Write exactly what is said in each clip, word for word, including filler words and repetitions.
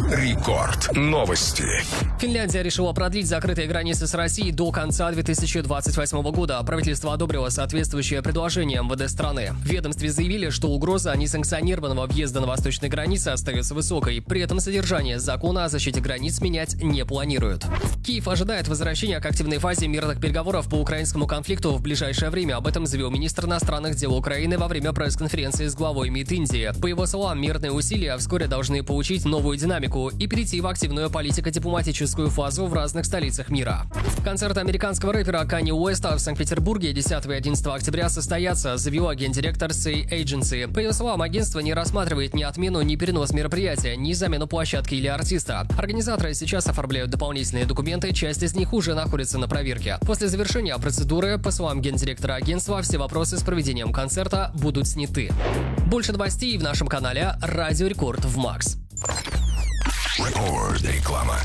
Рекорд. Новости. Финляндия решила продлить закрытые границы с Россией до конца две тысячи двадцать восьмого года. Правительство одобрило соответствующее предложение эм вэ дэ страны. В ведомстве заявили, что угроза несанкционированного въезда на восточной границе остается высокой. При этом содержание закона о защите границ менять не планируют. Киев ожидает возвращения к активной фазе мирных переговоров по украинскому конфликту в ближайшее время. Об этом заявил министр иностранных дел Украины во время пресс-конференции с главой МИД Индии. По его словам, мирные усилия вскоре должны получить новую динамику и перейти в активную политико-дипломатическую фазу в разных столицах мира. Концерт американского рэпера Канье Уэста в Санкт-Петербурге десятого и одиннадцатого октября состоятся, заявила гендиректор Say Agency. По ее словам, агентство не рассматривает ни отмену, ни перенос мероприятия, ни замену площадки или артиста. Организаторы сейчас оформляют дополнительные документы, часть из них уже находится на проверке. После завершения процедуры, по словам гендиректора агентства, все вопросы с проведением концерта будут сняты. Больше новостей в нашем канале Радио Рекорд в Макс. Рекорд. Реклама.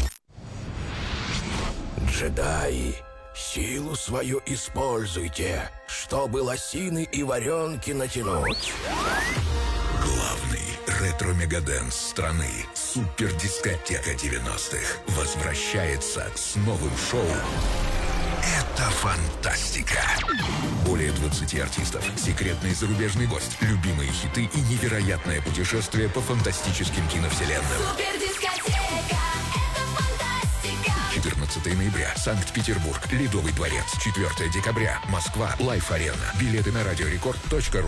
Джедаи, силу свою используйте, чтобы лосины и варенки натянуть. Главный ретро-мегадэнс страны, супердискотека девяностых, возвращается с новым шоу. Это фантастика. Более двадцати артистов, секретный зарубежный гость, любимые хиты и невероятное путешествие по фантастическим киновселенным. Супердискотека, это фантастика. четырнадцатого ноября. Санкт-Петербург. Ледовый дворец. четвёртого декабря. Москва. Лайф Арена. Билеты на радиорекорд точка ру.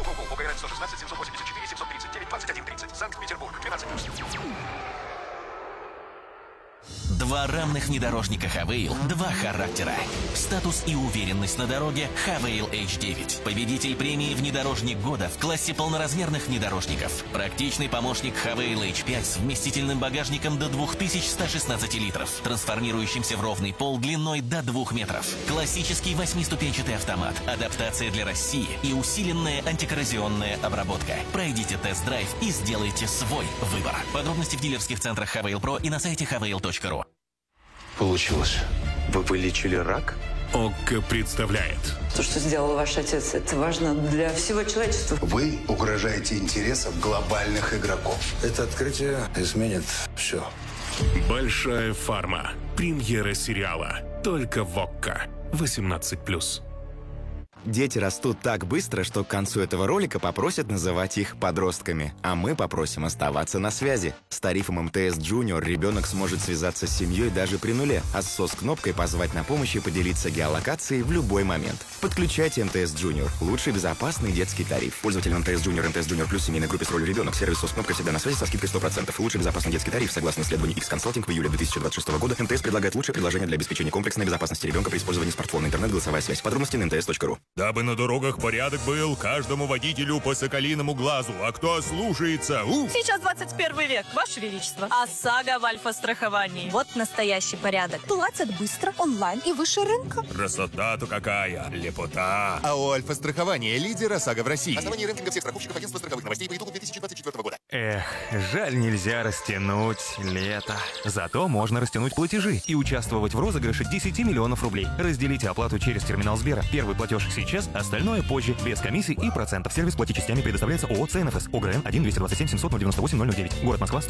Два равных внедорожника Хавейл, два характера. Статус и уверенность на дороге Хавейл эйч девять. Победитель премии «Внедорожник года» в классе полноразмерных внедорожников. Практичный помощник Хавейл эйч пять с вместительным багажником до две тысячи сто шестнадцать литров, трансформирующимся в ровный пол длиной до двух метров. Классический восьмиступенчатый автомат, адаптация для России и усиленная антикоррозионная обработка. Пройдите тест-драйв и сделайте свой выбор. Подробности в дилерских центрах Хавейл Про и на сайте хавейл точка ру. Получилось. Вы вылечили рак? ОККО представляет. То, что сделал ваш отец, это важно для всего человечества. Вы угрожаете интересам глобальных игроков. Это открытие изменит все. Большая фарма. Премьера сериала. Только в ОККО. восемнадцать плюс. Дети растут так быстро, что к концу этого ролика попросят называть их подростками. А мы попросим оставаться на связи. С тарифом эм тэ эс Junior ребенок сможет связаться с семьей даже при нуле, а с сос-кнопкой позвать на помощь и поделиться геолокацией в любой момент. Подключайте эм тэ эс Junior. Лучший безопасный детский тариф. Пользователь эм тэ эс Junior, эм тэ эс Junior Plus, семейной группе с ролью ребенок. Сервис сос-кнопка всегда на связи со скидкой сто процентов. Лучший безопасный детский тариф. Согласно исследованию X-Consulting в июле две тысячи двадцать шестого года, эм тэ эс предлагает лучшее предложение для обеспечения комплексной безопасности ребенка при использовании смартфона, интернет, голосовая связь. Подробности на эм тэ эс точка ру. Дабы на дорогах порядок был, каждому водителю по соколиному глазу. А кто слушается? У! Сейчас двадцать первый век, Ваше Величество. ОСАГО в альфа-страховании. Вот настоящий порядок. Платят быстро, онлайн и выше рынка. Красота-то какая! Лепота! А у альфа-страхования лидер ОСАГО в России. Основание рейтинга всех страховщиков агентства страховых новостей по итогу две тысячи двадцать четвёртого года. Эх, жаль, нельзя растянуть лето. Зато можно растянуть платежи и участвовать в розыгрыше десяти миллионов рублей. Разделите оплату через терминал Сбера. Первый платеж сейчас, остальное позже, без комиссий и процентов. Сервис плати частями предоставляется ООО «ЦНФС». ОГРН один двести двадцать семь семьсот девяносто восемь ноль ноль девять. Город Москва.